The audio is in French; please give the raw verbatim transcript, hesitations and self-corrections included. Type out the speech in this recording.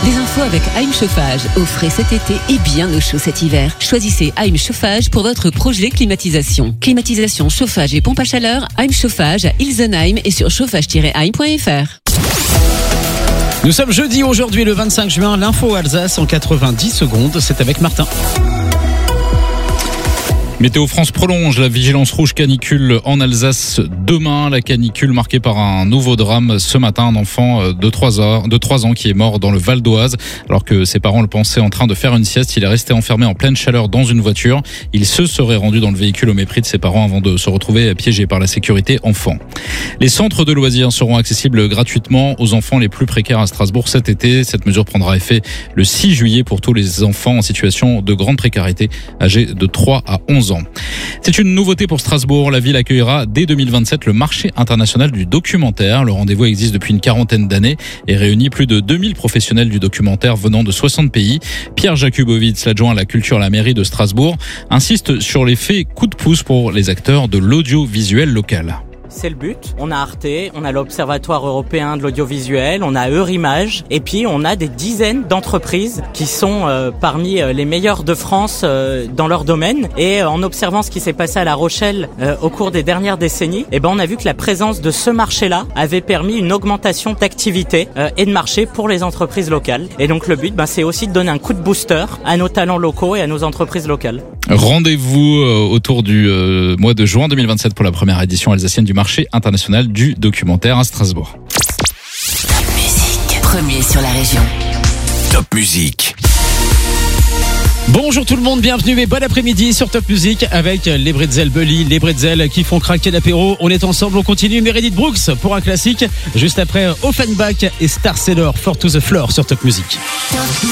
Les infos avec A M Chauffage, au frais cet été et bien au chaud cet hiver. Choisissez A M Chauffage pour votre projet climatisation. Climatisation, chauffage et pompe à chaleur, A M Chauffage à Ilsenheim et sur chauffage tiret a m point f r. Nous sommes jeudi aujourd'hui le vingt-cinq juin, l'info Alsace en quatre-vingt-dix secondes, c'est avec Martin. Météo France prolonge la vigilance rouge canicule en Alsace demain. La canicule marquée par un nouveau drame ce matin. Un enfant de trois ans qui est mort dans le Val d'Oise alors que ses parents le pensaient en train de faire une sieste. Il est resté enfermé en pleine chaleur dans une voiture. Il se serait rendu dans le véhicule au mépris de ses parents avant de se retrouver piégé par la sécurité enfant. Les centres de loisirs seront accessibles gratuitement aux enfants les plus précaires à Strasbourg cet été. Cette mesure prendra effet le six juillet pour tous les enfants en situation de grande précarité âgés de trois à onze ans. C'est une nouveauté pour Strasbourg. La ville accueillera dès deux mille vingt-sept le marché international du documentaire. Le rendez-vous existe depuis une quarantaine d'années et réunit plus de deux mille professionnels du documentaire venant de soixante pays. Pierre Jakubowicz, l'adjoint à la culture à la mairie de Strasbourg, insiste sur l'effet coup de pouce pour les acteurs de l'audiovisuel local. C'est le but. On a Arte, on a l'Observatoire européen de l'audiovisuel, on a Eurimage, et puis on a des dizaines d'entreprises qui sont euh, parmi les meilleures de France euh, dans leur domaine. Et euh, en observant ce qui s'est passé à La Rochelle euh, au cours des dernières décennies, eh ben on a vu que la présence de ce marché-là avait permis une augmentation d'activité euh, et de marché pour les entreprises locales. Et donc le but, ben, c'est aussi de donner un coup de booster à nos talents locaux et à nos entreprises locales. Rendez-vous euh, autour du euh, mois de juin deux mille vingt-sept pour la première édition alsacienne du marché international du documentaire à Strasbourg. Top Musique, premier sur la région. Top Musique. Bonjour tout le monde, bienvenue et bon après-midi sur Top Music avec les Bretzel Bully, les Bretzel qui font craquer l'apéro. On est ensemble, on continue. Meredith Brooks pour un classique. Juste après Offenbach et Star Sailor, Four to the Floor sur Top Music. Top